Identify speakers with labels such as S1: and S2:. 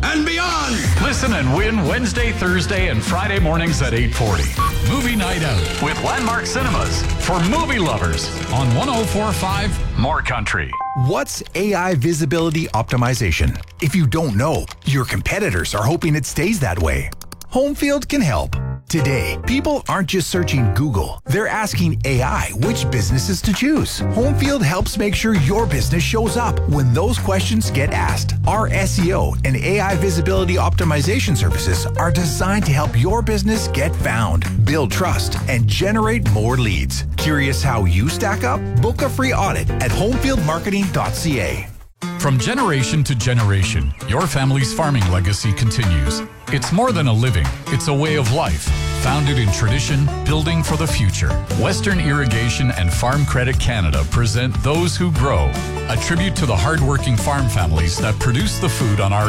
S1: and beyond.
S2: Listen and win Wednesday, Thursday, and Friday mornings at 8:40. Movie Night Out with Landmark Cinemas for movie lovers on 104.5 More Country.
S3: What's AI visibility optimization? If you don't know, your competitors are hoping it stays that way. Homefield can help. Today, people aren't just searching Google. They're asking AI which businesses to choose. Homefield helps make sure your business shows up when those questions get asked. Our SEO and AI visibility optimization services are designed to help your business get found, build trust, and generate more leads. Curious how you stack up? Book a free audit at homefieldmarketing.ca.
S2: From generation to generation, your family's farming legacy continues. It's more than a living, it's a way of life, founded in tradition, building for the future. Western Irrigation and Farm Credit Canada present Those Who Grow, a tribute to the hardworking farm families that produce the food on our